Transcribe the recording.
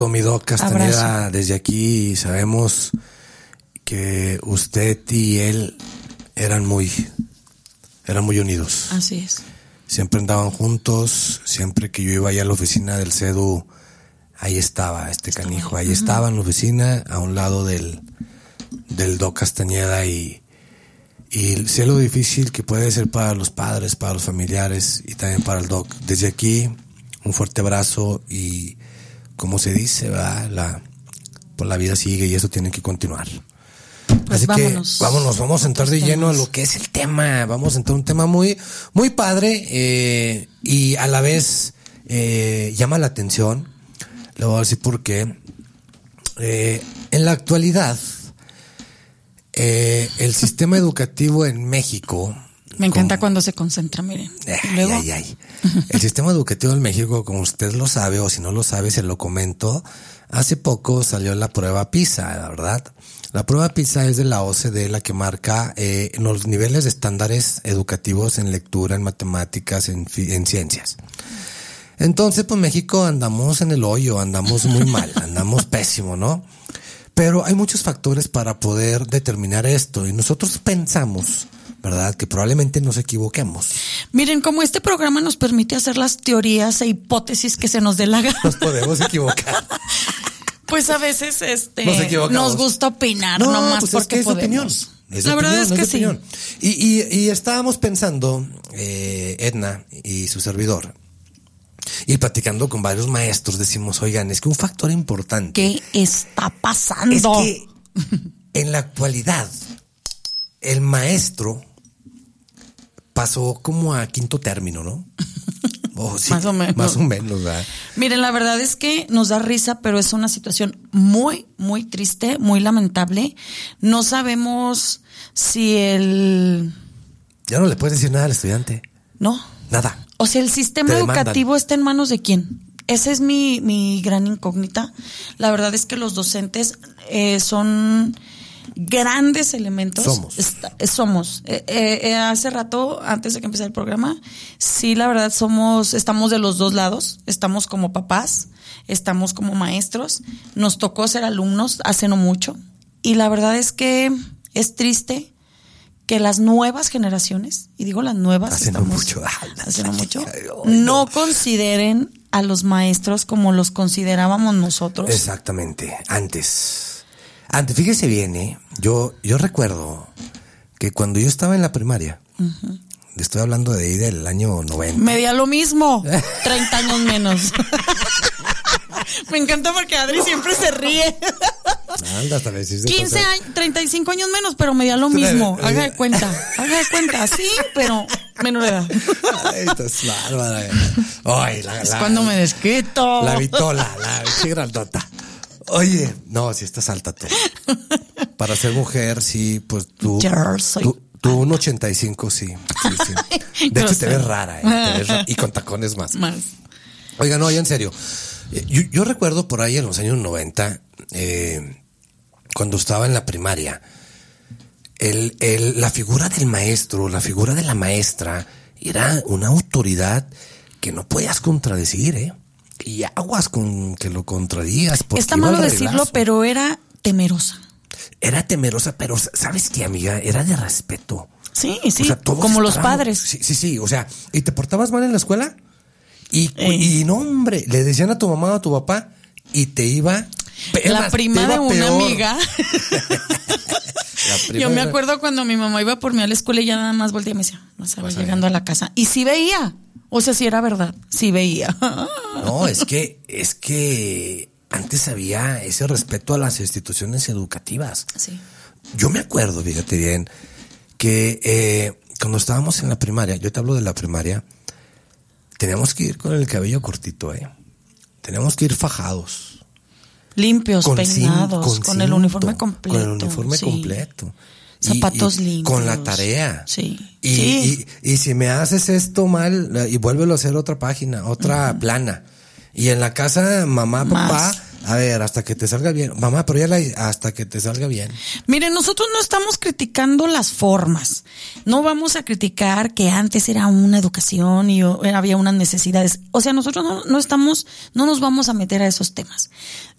Mi Doc Castañeda, Abrazo. desde aquí sabemos que usted y él eran muy unidos. Así es. Siempre andaban juntos, siempre que yo iba allá a la oficina del CEDU, ahí estaba este canijo, ahí estaba en la oficina, a un lado del Doc Castañeda, y sé lo difícil que puede ser para los padres, para los familiares y también para el Doc. Desde aquí, un fuerte abrazo y, como se dice, ¿verdad? Pues la vida sigue y eso tiene que continuar. Pues así vámonos. que vamos a entrar de lleno a lo que es el tema. Vamos a entrar a un tema muy, muy padre, y a la vez llama la atención. Le voy a decir por qué. En la actualidad, el sistema educativo en México... Me encanta cuando se concentra, miren. Luego, El sistema educativo en México, como usted lo sabe, o si no lo sabe, se lo comento. Hace poco salió la prueba PISA, la verdad. La prueba PISA es de la OCDE, la que marca los niveles de estándares educativos en lectura, en matemáticas, en ciencias. Entonces, pues México andamos en el hoyo, andamos muy mal, andamos pésimo, ¿no? Pero hay muchos factores para poder determinar esto y nosotros pensamos, ¿verdad?, que probablemente nos equivoquemos. miren, como este programa nos permite hacer las teorías e hipótesis que se nos dé la gana, Nos podemos equivocar. pues a veces Nos equivocamos. nos gusta opinar nomás pues porque es que podemos. La verdad es que sí. Y estábamos pensando, Edna y su servidor, y platicando con varios maestros, decimos, oigan, es que un factor importante ¿Qué está pasando? es que en la actualidad el maestro pasó como a quinto término, ¿no? Oh, sí, Más o menos. Más o menos, ¿verdad? Miren, la verdad es que nos da risa, pero es una situación muy, muy triste, muy lamentable. No sabemos si Ya no le puedes decir nada al estudiante. No. Nada. O sea, el sistema Te demandan. educativo está en manos de quién. Esa es mi gran incógnita. La verdad es que los docentes son grandes elementos. Somos. Hace rato, antes de que empezara el programa, sí, la verdad estamos de los dos lados. Estamos como papás, estamos como maestros. Nos tocó ser alumnos hace no mucho. Y la verdad es que es triste que las nuevas generaciones, y digo las nuevas, hace no mucho, no consideren a los maestros como los considerábamos nosotros. Exactamente. Antes, fíjese bien, yo recuerdo que cuando yo estaba en la primaria, estoy hablando de ahí del año 90. Me da lo mismo, 30 años menos. Me encanta porque Adri siempre se ríe. Anda, hasta me hiciste 15 años, 35 años menos, pero me da lo mismo. Haga de cuenta, sí, pero menor edad. Ay, estás bárbara. Ay, es cuando me desquito. La vitola, la grandota. Oye, no, si estás alta tú. Para ser mujer, sí, pues tú. Tú un 85, sí. De hecho, te ves rara, y con tacones más. Oiga, no, ya en serio. Yo recuerdo por ahí en los años 90, cuando estaba en la primaria, la figura del maestro, la figura de la maestra, era una autoridad que no podías contradecir, y aguas con que lo contradigas. Está malo decirlo, pero era temerosa. Era temerosa, pero ¿sabes qué, amiga? Era de respeto. Sí, o sea, como los padres. Sí, o sea, ¿y te portabas mal en la escuela? Y no, hombre, le decían a tu mamá o a tu papá y te iba... La prima de una amiga. Yo me acuerdo cuando mi mamá iba por mí a la escuela y ya nada más volteaba y me decía, vas a ver, llegando a la casa. Y sí veía. O sea, sí era verdad. Sí veía. No, es que antes había ese respeto a las instituciones educativas. Sí. Yo me acuerdo, fíjate bien, que cuando estábamos en la primaria, yo te hablo de la primaria, teníamos que ir con el cabello cortito, teníamos que ir fajados. Limpios, peinados, con el uniforme completo. Con el uniforme completo. Zapatos limpios. Con la tarea. Sí. Y si me haces esto mal, y vuélvelo a hacer otra página, otra plana. Y en la casa, mamá, papá, A ver, hasta que te salga bien. Mamá, pero hasta que te salga bien. Miren, nosotros no estamos criticando las formas. No vamos a criticar que antes era una educación y había unas necesidades. O sea, nosotros no nos vamos a meter a esos temas.